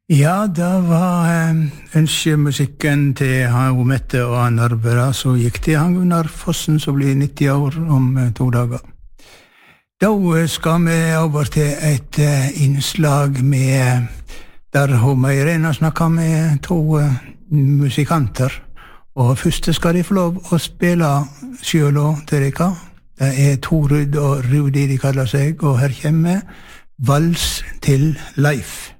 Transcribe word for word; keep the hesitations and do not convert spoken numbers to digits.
Ja, da var eh, ønskemusikken til han Mette og han Arbera, så gikk det han Gunnar Fossen, som blir nitti år om eh, to dager. Da skal vi over til et eh, innslag med, der hun Irena snakker med to eh, musikanter. Og først skal de få lov å spille selv også til dere. Det er Torud og Rudi de kaller seg, og her kommer Vals til Leif.